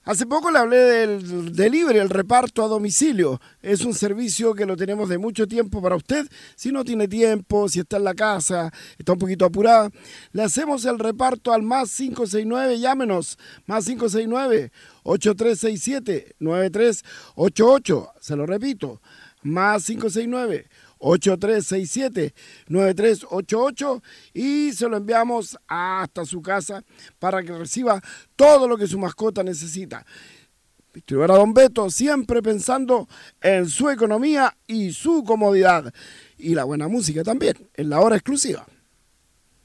Hace poco le hablé del delivery, el reparto a domicilio. Es un servicio que lo tenemos de mucho tiempo para usted. Si no tiene tiempo, si está en la casa, está un poquito apurada, le hacemos el reparto al más 569, llámenos, más 569-8367-9388. Se lo repito, más 569-8367-9388 y se lo enviamos hasta su casa para que reciba todo lo que su mascota necesita. Distribuidora Don Beto, siempre pensando en su economía y su comodidad. Y la buena música también, en la hora exclusiva.